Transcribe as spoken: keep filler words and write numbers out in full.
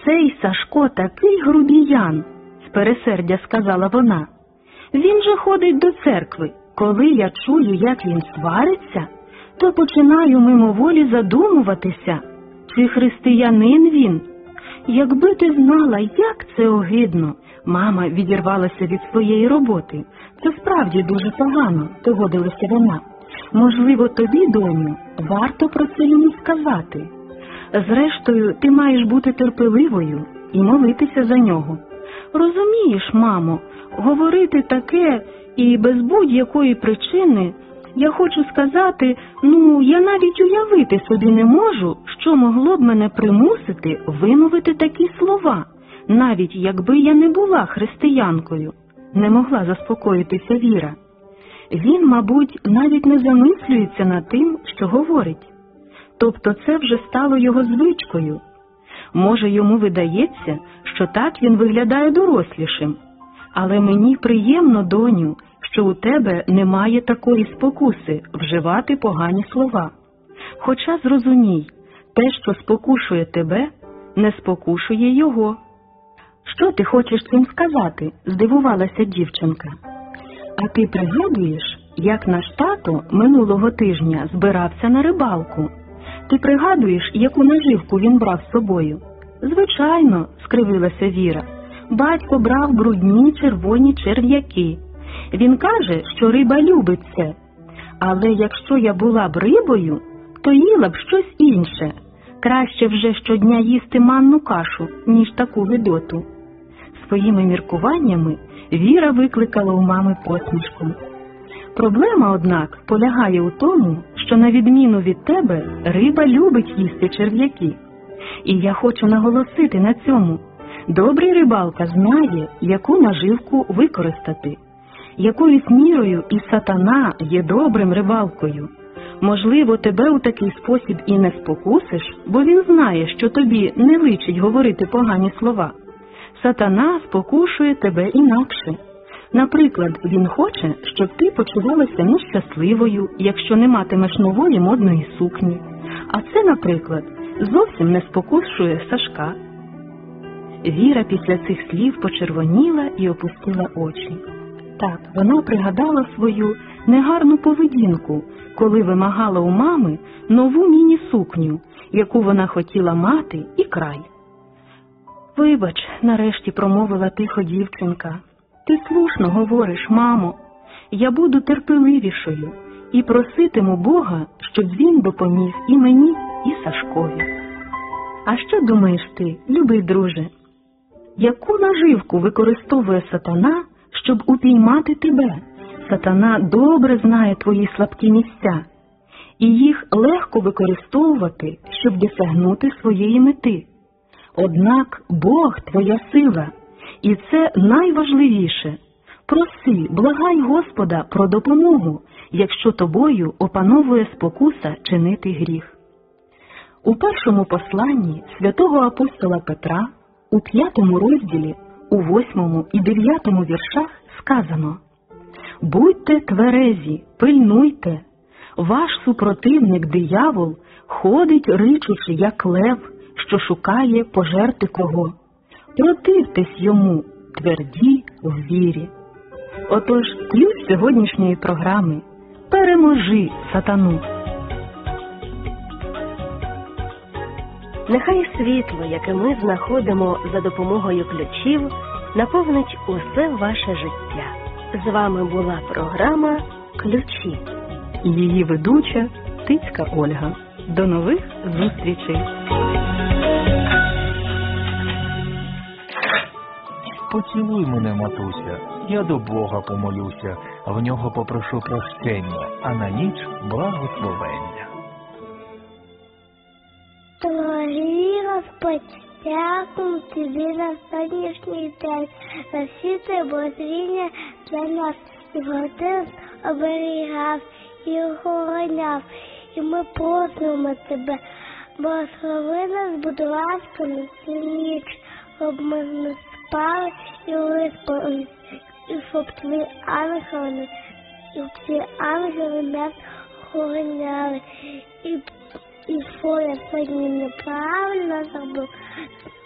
цей Сашко такий грубіян, з пересердя сказала вона. Він же ходить до церкви. Коли я чую, як він свариться, то починаю мимоволі задумуватися, чи християнин він. Якби ти знала, як це огидно. Мама відірвалася від своєї роботи. Це справді дуже погано, погодилася вона. Можливо, тобі, доню, варто про це йому сказати. Зрештою, ти маєш бути терпеливою і молитися за нього. Розумієш, мамо, говорити таке і без будь-якої причини, я хочу сказати, ну, я навіть уявити собі не можу, що могло б мене примусити вимовити такі слова, навіть якби я не була християнкою. Не могла заспокоїтися Віра. Він, мабуть, навіть не замислюється над тим, що говорить. Тобто це вже стало його звичкою. Може, йому видається, що так він виглядає дорослішим. Але мені приємно, доню, що у тебе немає такої спокуси вживати погані слова. Хоча, зрозумій, те, що спокушує тебе, не спокушує його. Що ти хочеш цим сказати? Здивувалася дівчинка. А ти пригадуєш, як наш тато минулого тижня збирався на рибалку? Ти пригадуєш, яку наживку він брав з собою? Звичайно, скривилася Віра. Батько брав брудні червоні черв'яки. Він каже, що риба любить це. Але якщо я була б рибою, то їла б щось інше. Краще вже щодня їсти манну кашу, ніж таку гидоту. Своїми міркуваннями Віра викликала у мами посмішку. Проблема, однак, полягає у тому, що на відміну від тебе риба любить їсти черв'яки. І я хочу наголосити на цьому. Добрий рибалка знає, яку наживку використати. Якоюсь мірою і сатана є добрим рибалкою. Можливо, тебе у такий спосіб і не спокусиш, бо він знає, що тобі не личить говорити погані слова. Сатана спокушує тебе інакше. Наприклад, він хоче, щоб ти почувалася нещасливою, якщо не матимеш нової модної сукні. А це, наприклад, зовсім не спокушує Сашка. Віра після цих слів почервоніла і опустила очі. Так, вона пригадала свою негарну поведінку, коли вимагала у мами нову міні-сукню, яку вона хотіла мати, і край. «Вибач», – нарешті промовила тихо дівчинка. «Ти слушно говориш, мамо. Я буду терпеливішою і проситиму Бога, щоб він допоміг і мені, і Сашкові». А що думаєш ти, любий друже? Яку наживку використовує сатана, щоб упіймати тебе? Сатана добре знає твої слабкі місця, і їх легко використовувати, щоб досягнути своєї мети. Однак Бог твоя сила, і це найважливіше. Проси, благай Господа про допомогу, якщо тобою опановує спокуса чинити гріх. У першому посланні святого апостола Петра, у п'ятому розділі, у восьмому і дев'ятому віршах сказано: «Будьте тверезі, пильнуйте, ваш супротивник диявол ходить ричучи, як лев, що шукає пожерти кого. Противтесь йому, тверді в вірі». Отож, ключ сьогоднішньої програми – переможи сатану. Нехай світло, яке ми знаходимо за допомогою ключів, наповнить усе ваше життя. З вами була програма «Ключі». Її ведуча Тицька Ольга. До нових зустрічей. Поцілуй мене, матуся, я до Бога помолюся, в нього попрошу прощення, а на ніч благословення. Дорогий Господь, дякую Тобі за сьогоднішній день, за всі Твої для нас, і Господь оберігав, і охороняв, і ми просимо Тебе, благослови нас, будь ласка, на цю ніч, щоб ми не спали і виспались, і щоб Твої ангели, і Твої ангели нас охороняли, і І що я сьогодні неправильно зробив,